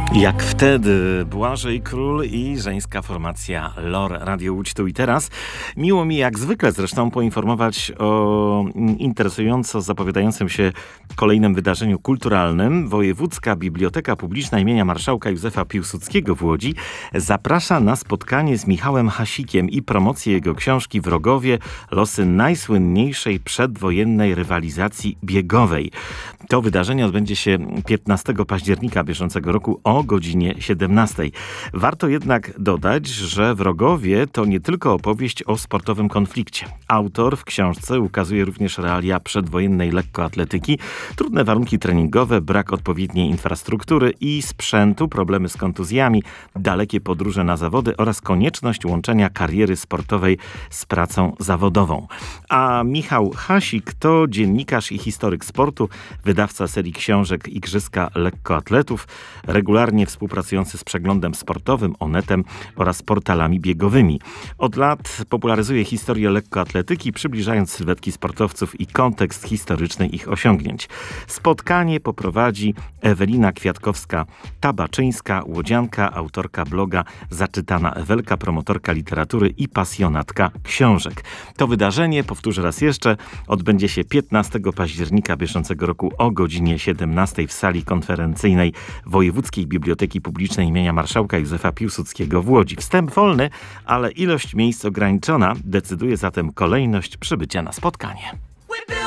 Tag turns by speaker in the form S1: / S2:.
S1: Jak wtedy Błażej Król i żeńska formacja LOR Radio Łódź tu i teraz. Miło mi jak zwykle zresztą poinformować o interesująco zapowiadającym się kolejnym wydarzeniu kulturalnym. Wojewódzka Biblioteka Publiczna imienia Marszałka Józefa Piłsudskiego w Łodzi zaprasza na spotkanie z Michałem Hasikiem i promocję jego książki Wrogowie. Losy najsłynniejszej przedwojennej rywalizacji biegowej. To wydarzenie odbędzie się 15 października bieżącego roku o godzinie 17. Warto jednak dodać, że Wrogowie to nie tylko opowieść o sportowym konflikcie. Autor w książce ukazuje również realia przedwojennej lekkoatletyki, trudne warunki treningowe, brak odpowiedniej infrastruktury i sprzętu, problemy z kontuzjami, dalekie podróże na zawody oraz konieczność łączenia kariery sportowej z pracą zawodową. A Michał Hasik to dziennikarz i historyk sportu, wydawca serii książek Igrzyska Lekkoatletów, regularnie współpracujący z Przeglądem Sportowym, Onetem oraz portalami biegowymi. Od lat popularyzuje historię lekkoatletyki, przybliżając sylwetki sportowców i kontekst historyczny ich osiągnięć. Spotkanie poprowadzi Ewelina Kwiatkowska-Tabaczyńska, łodzianka, autorka bloga Zaczytana Ewelka, promotorka literatury i pasjonatka książek. To wydarzenie, powtórzę raz jeszcze, odbędzie się 15 października bieżącego roku o godzinie 17 w sali konferencyjnej Wojewódzkiej Biblioteki Publicznej imienia Marszałka Józefa Piłsudskiego w Łodzi. Wstęp wolny, ale ilość miejsc ograniczona. Decyduje zatem kolejność przybycia na spotkanie.